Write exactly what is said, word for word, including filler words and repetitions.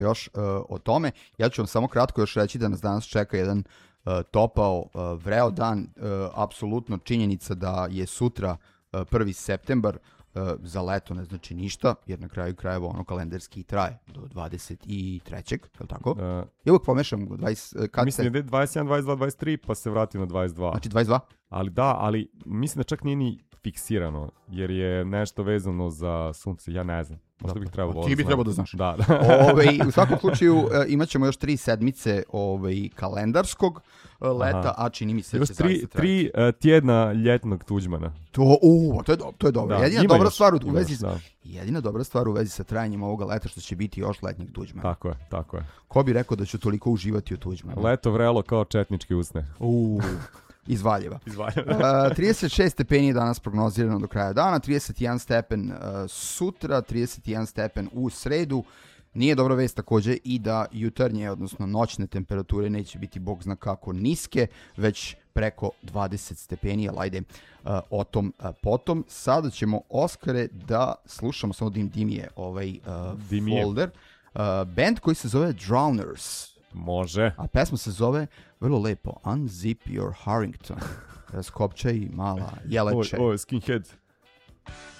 još uh, o tome. Ja ću vam samo kratko još reći da nas danas čeka jedan uh, topao, uh, vreo dan, uh, apsolutno činjenica da je sutra uh, prvi septembar, uh, za leto ne znači ništa, jer na kraju krajeva ono kalendarski traje do dvadeset trećeg je li tako? Uh, ja uvijek pomešam dvadeset, kad mislim da je dvadeset jedan, dvadeset dva, dvadeset tri, pa se vrati na dvadeset dva. Znači dvadeset dva? Ali da, ali mislim da čak nije ni fiksirano, jer je nešto vezano za sunce, ja ne znam. Možda bih trebalo Ti bi trebalo da znaš. Da, da. Ove, u svakom slučaju uh, imat ćemo još tri sedmice ove, kalendarskog uh, leta, Aha. a čini mi se još će tri, zaista trajati. Tri uh, tjedna ljetnog Tuđmana. To, uh, to je, do, to je dobro. Da, jedina dobra još, stvar u, u vezi još, da. jedina dobra stvar u vezi sa trajanjem ovoga leta što će biti još letnjeg Tuđmana. Tako je, tako je. Ko bi rekao da ću toliko uživati u Tuđmanu? Leto vrelo kao četničke usne. Uh. Iz Valjeva. Iz Valjeva. uh, trideset šest stepeni je danas prognozirano do kraja dana, trideset jedan stepen uh, sutra, trideset jedan stepen u sredu. Nije dobra vest također i da jutarnje, odnosno noćne temperature neće biti bog zna kako niske, već preko dvadeset stepeni, ali ajde uh, o tom uh, potom. Sada ćemo, Oskare, da slušamo, samo Dim Dim je ovaj uh, Dimije. folder. Uh, band koji se zove Drowners. Može. A pesma se zove vrlo lepo Unzip Your Harrington. Raskopčaj mala jeleče. Ovo je Skinhead.